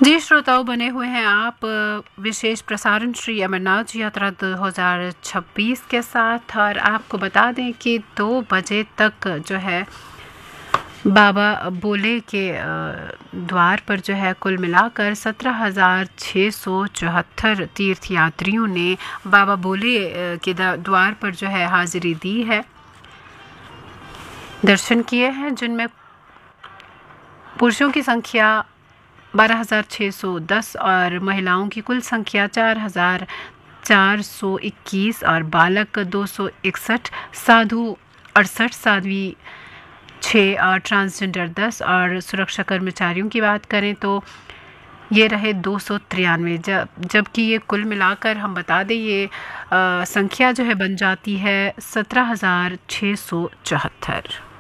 जी श्रोताओं, बने हुए हैं आप विशेष प्रसारण श्री अमरनाथ यात्रा 2026 के साथ। और आपको बता दें कि 2 बजे तक जो है बाबा बोले के द्वार पर जो है कुल मिलाकर 17,674 तीर्थयात्रियों ने बाबा बोले के द्वार पर जो है हाजिरी दी है, दर्शन किए हैं, जिनमें पुरुषों की संख्या 12,610 और महिलाओं की कुल संख्या 4,421 और बालक 261, साधु 68, साध्वी 6 और ट्रांसजेंडर 10 और सुरक्षा कर्मचारियों की बात करें तो ये रहे 293। जबकि ये कुल मिलाकर हम बता दें ये संख्या जो है बन जाती है 17,674।